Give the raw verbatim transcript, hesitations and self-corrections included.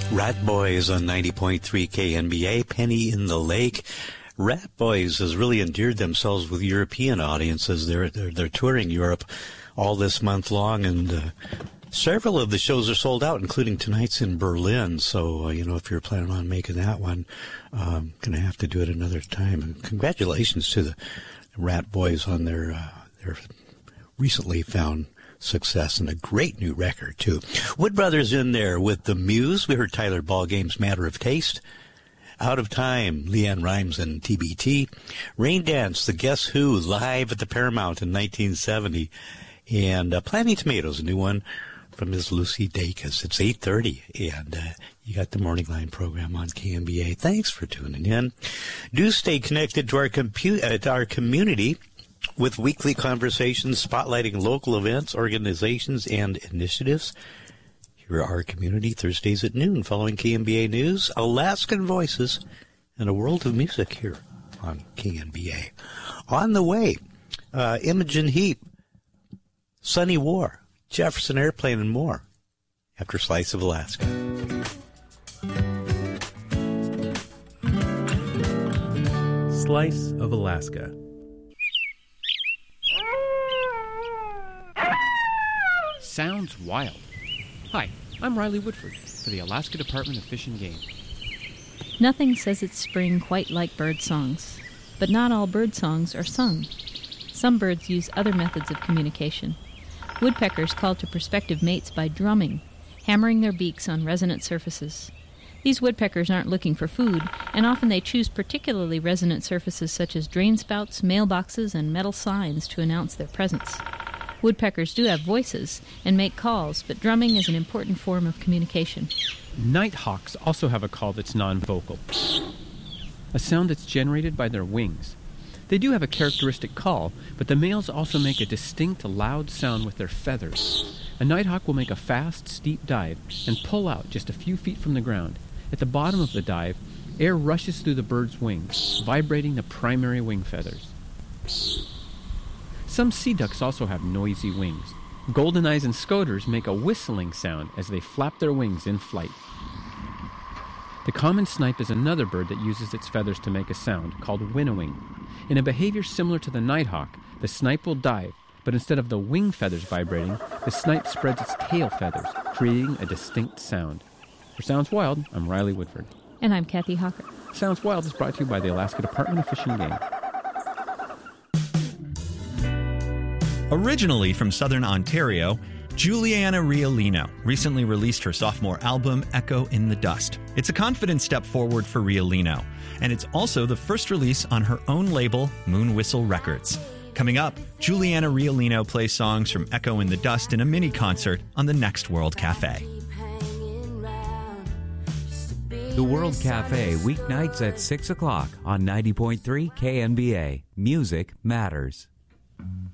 Rat Boys on ninety point three K N B A, Penny in the Lake. Rat Boys has really endeared themselves with European audiences. They're, they're, they're touring Europe all this month long, and uh, several of the shows are sold out, including tonight's in Berlin. So, uh, you know, if you're planning on making that one, um, going to have to do it another time. And congratulations to the Rat Boys on their, uh, their recently found success and a great new record, too. Wood Brothers in there with The Muse. We heard Tyler Ballgame's Matter of Taste. Out of Time, Leanne Rimes and T B T. Rain Dance, the Guess Who, live at the Paramount in nineteen seventy. And uh, Planting Tomatoes, a new one from Miz Lucy Dacus. It's eight thirty, and uh, you got the Morning Line program on K N B A. Thanks for tuning in. Do stay connected to our, compu- uh, to our community with weekly conversations spotlighting local events, organizations, and initiatives. Here are our community Thursdays at noon following K N B A News, Alaskan Voices, and a world of music here on K N B A. On the way, uh, Imogen Heap, Sunny War, Jefferson Airplane, and more after Slice of Alaska. Slice of Alaska. Sounds wild. Hi, I'm Riley Woodford for the Alaska Department of Fish and Game. Nothing says it's spring quite like bird songs, but not all bird songs are sung. Some birds use other methods of communication. Woodpeckers call to prospective mates by drumming, hammering their beaks on resonant surfaces. These woodpeckers aren't looking for food, and often they choose particularly resonant surfaces such as drain spouts, mailboxes, and metal signs to announce their presence. Woodpeckers do have voices and make calls, but drumming is an important form of communication. Nighthawks also have a call that's non-vocal, a sound that's generated by their wings. They do have a characteristic call, but the males also make a distinct, loud sound with their feathers. A nighthawk will make a fast, steep dive and pull out just a few feet from the ground. At the bottom of the dive, air rushes through the bird's wings, vibrating the primary wing feathers. Some sea ducks also have noisy wings. Goldeneyes and scoters make a whistling sound as they flap their wings in flight. The common snipe is another bird that uses its feathers to make a sound called winnowing. In a behavior similar to the nighthawk, the snipe will dive, but instead of the wing feathers vibrating, the snipe spreads its tail feathers, creating a distinct sound. For Sounds Wild, I'm Riley Woodford. And I'm Kathy Hawker. Sounds Wild is brought to you by the Alaska Department of Fish and Game. Originally from Southern Ontario, Juliana Riolino recently released her sophomore album, Echo in the Dust. It's a confident step forward for Riolino, and it's also the first release on her own label, Moon Whistle Records. Coming up, Juliana Riolino plays songs from Echo in the Dust in a mini-concert on the Next World Cafe. The World Cafe, weeknights at six o'clock on ninety point three K N B A. Music matters.